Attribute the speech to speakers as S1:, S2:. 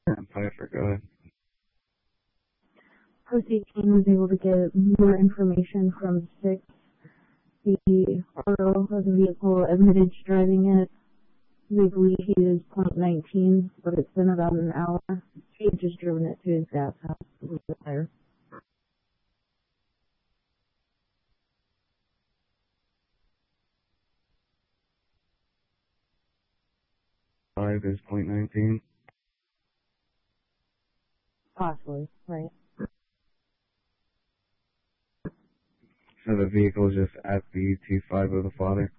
S1: Piper, go ahead.
S2: Post 18 was able to get more information from 6. The RO of the vehicle admitted to driving it. They believe he is .19, but it's been about an hour. He had just driven it to his dad's house a little bit later.
S1: Five is .19.
S2: Possibly, right.
S1: So the vehicle is just at the T5 of the father?